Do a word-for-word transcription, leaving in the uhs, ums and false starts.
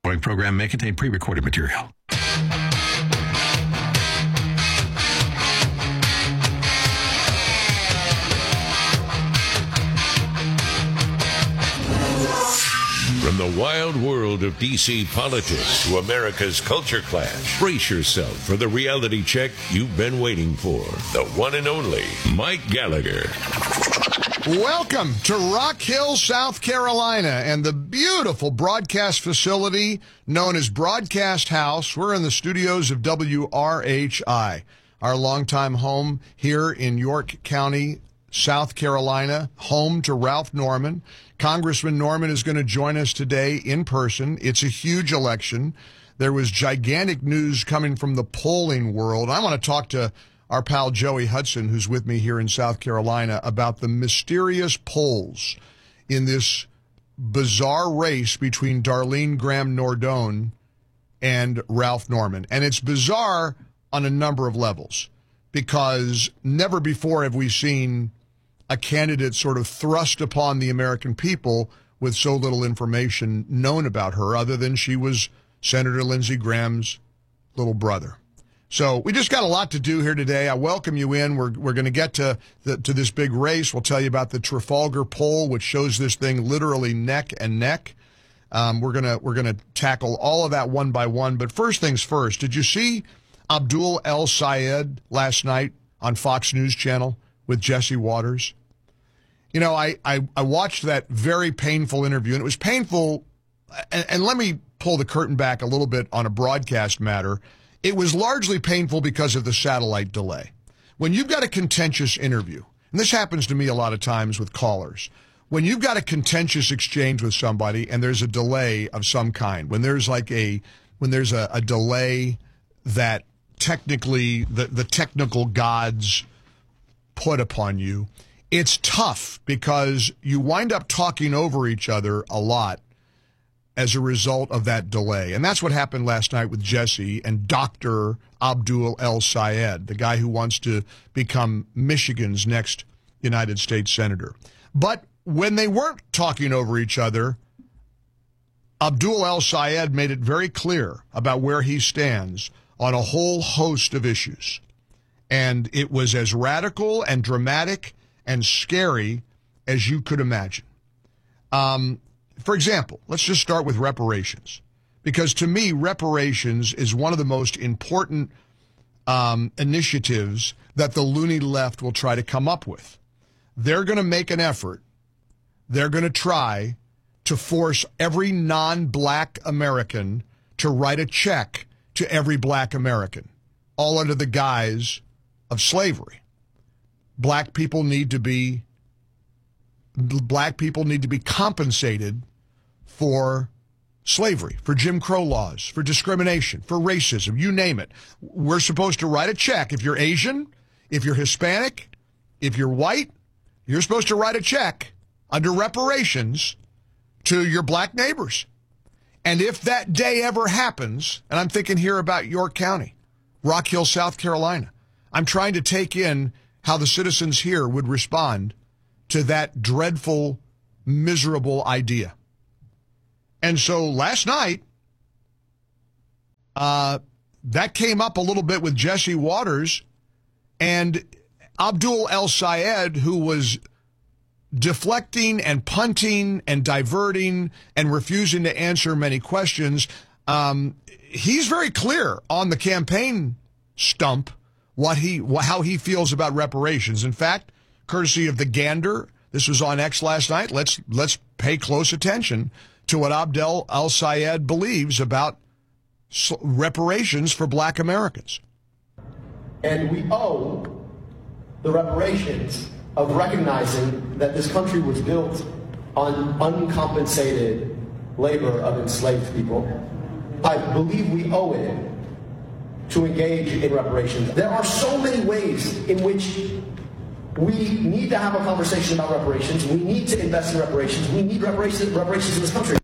The program may contain pre-recorded material. From the wild world of D C politics to America's culture clash, brace yourself for the reality check you've been waiting for. The one and only Mike Gallagher. Welcome to Rock Hill, South Carolina, and the beautiful broadcast facility known as Broadcast House. We're in the studios of W R H I, our longtime home here in York County, South Carolina, home to Ralph Norman. Congressman Norman is going to join us today in person. It's a huge election. There was gigantic news coming from the polling world. I want to talk to our pal Joey Hudson, who's with me here in South Carolina, about the mysterious polls in this bizarre race between Darlene Graham-Nordone and Ralph Norman. And it's bizarre on a number of levels, because never before have we seen a candidate sort of thrust upon the American people with so little information known about her, other than she was Senator Lindsey Graham's little brother. So we just got a lot to do here today. I welcome you in. We're we're going to get to the, to this big race. We'll tell you about the Trafalgar poll, which shows this thing literally neck and neck. Um, we're gonna we're gonna tackle all of that one by one. But first things first, did you see Abdul El-Sayed last night on Fox News Channel with Jesse Waters? You know, I, I, I watched that very painful interview, and it was painful, and, and let me pull the curtain back a little bit on a broadcast matter. It was largely painful because of the satellite delay. When you've got a contentious interview, and this happens to me a lot of times with callers, when you've got a contentious exchange with somebody and there's a delay of some kind, when there's like a, when there's a, a delay that technically the, the technical gods put upon you, it's tough because you wind up talking over each other a lot as a result of that delay. And that's what happened last night with Jesse and Doctor Abdul El-Sayed, the guy who wants to become Michigan's next United States Senator. But when they weren't talking over each other, Abdul El-Sayed made it very clear about where he stands on a whole host of issues. And it was as radical and dramatic and scary as you could imagine. Um, for example, let's just start with reparations. Because to me, reparations is one of the most important um, initiatives that the loony left will try to come up with. They're going to make an effort. They're going to try to force every non-black American to write a check to every black American, all under the guise of slavery. Black people need to be black people need to be compensated for slavery, for Jim Crow laws, for discrimination, for racism, you name it. We're supposed to write a check. If you're Asian, if you're Hispanic, if you're white, you're supposed to write a check under reparations to your black neighbors. And if that day ever happens, and I'm thinking here about York County, Rock Hill, South Carolina, I'm trying to take in how the citizens here would respond to that dreadful, miserable idea. And so last night, uh, that came up a little bit with Jesse Waters, and Abdul El-Sayed, who was deflecting and punting and diverting and refusing to answer many questions, um, he's very clear on the campaign stump what he, how he feels about reparations. In fact, courtesy of the Gander, this was on X last night. Let's let's pay close attention to what Abdul El-Sayed believes about reparations for black Americans. And we owe the reparations of recognizing that this country was built on uncompensated labor of enslaved people. I believe we owe it to engage in reparations. There are so many ways in which we need to have a conversation about reparations. We need to invest in reparations. We need reparations, reparations in this country.